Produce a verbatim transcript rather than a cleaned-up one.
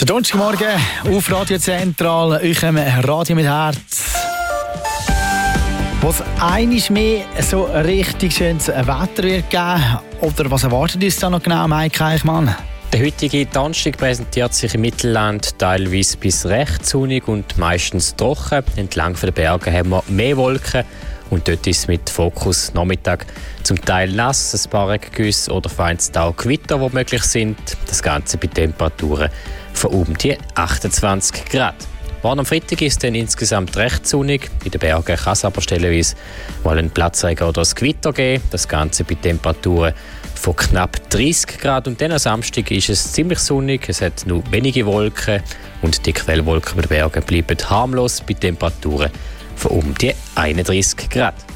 Der Donnerstagmorgen auf Radio Zentral, euch im Radio mit Herz. Was einiges mehr so richtig schönes Wetter wird geben, oder was erwartet uns da noch genau, Mike Eichmann? Der heutige Donnerstag präsentiert sich im Mittelland teilweise bis recht sonnig und meistens trocken. Entlang der Berge haben wir mehr Wolken und dort ist es mit Fokus Nachmittag zum Teil nass, ein paar Regengüsse oder vereinzelt auch Gewitter, die möglich sind. Das Ganze bei Temperaturen von um die achtundzwanzig Grad. Morgen am Freitag ist es dann insgesamt recht sonnig. In den Bergen kann es aber stellenweise mal einen Platzregen oder ein Gewitter geben. Das Ganze bei Temperaturen von knapp dreißig Grad. Und dann am Samstag ist es ziemlich sonnig. Es hat nur wenige Wolken und die Quellwolken über den Bergen bleiben harmlos bei Temperaturen von um die einunddreißig Grad.